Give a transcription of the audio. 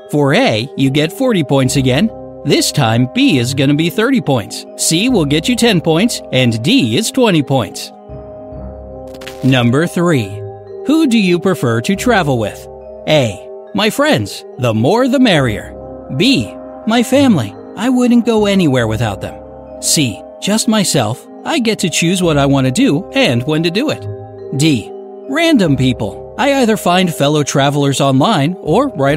For A, you get 40 points again. This time, B is going to be 30 points, C will get you 10 points, and D is 20 points. Number 3. Who do you prefer to travel with? A. My friends. The more the merrier. B. My family. I wouldn't go anywhere without them. C. Just myself. I get to choose what I want to do and when to do it. D. Random people. I either find fellow travelers online or write